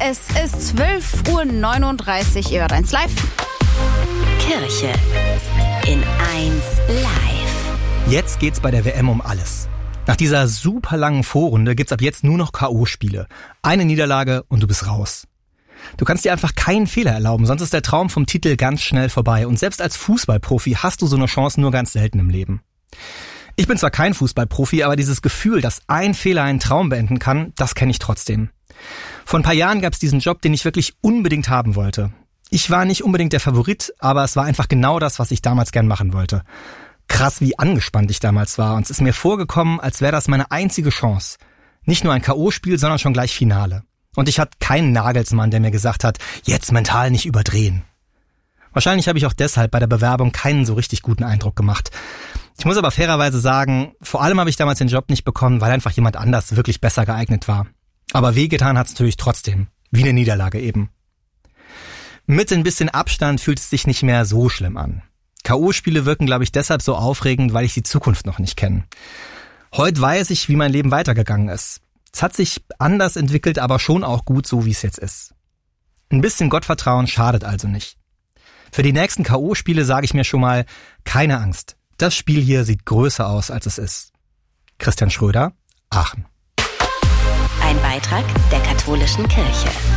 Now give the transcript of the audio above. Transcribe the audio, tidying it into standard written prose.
Es ist 12:39 Uhr, ihr hört 1 Live. Kirche in 1 Live. Jetzt geht's bei der WM um alles. Nach dieser super langen Vorrunde gibt's ab jetzt nur noch K.O.-Spiele. Eine Niederlage und du bist raus. Du kannst dir einfach keinen Fehler erlauben, sonst ist der Traum vom Titel ganz schnell vorbei. Und selbst als Fußballprofi hast du so eine Chance nur ganz selten im Leben. Ich bin zwar kein Fußballprofi, aber dieses Gefühl, dass ein Fehler einen Traum beenden kann, das kenne ich trotzdem. Vor ein paar Jahren gab's diesen Job, den ich wirklich unbedingt haben wollte. Ich war nicht unbedingt der Favorit, aber es war einfach genau das, was ich damals gern machen wollte. Krass, wie angespannt ich damals war. Und es ist mir vorgekommen, als wäre das meine einzige Chance. Nicht nur ein K.O.-Spiel, sondern schon gleich Finale. Und ich hatte keinen Nagelsmann, der mir gesagt hat, jetzt mental nicht überdrehen. Wahrscheinlich habe ich auch deshalb bei der Bewerbung keinen so richtig guten Eindruck gemacht. Ich muss aber fairerweise sagen, vor allem habe ich damals den Job nicht bekommen, weil einfach jemand anders wirklich besser geeignet war. Aber wehgetan hat's natürlich trotzdem. Wie eine Niederlage eben. Mit ein bisschen Abstand fühlt es sich nicht mehr so schlimm an. K.O.-Spiele wirken, glaube ich, deshalb so aufregend, weil ich die Zukunft noch nicht kenne. Heute weiß ich, wie mein Leben weitergegangen ist. Es hat sich anders entwickelt, aber schon auch gut, so wie es jetzt ist. Ein bisschen Gottvertrauen schadet also nicht. Für die nächsten K.O.-Spiele sage ich mir schon mal, keine Angst. Das Spiel hier sieht größer aus, als es ist. Christian Schröder, Aachen. Ein Beitrag der katholischen Kirche.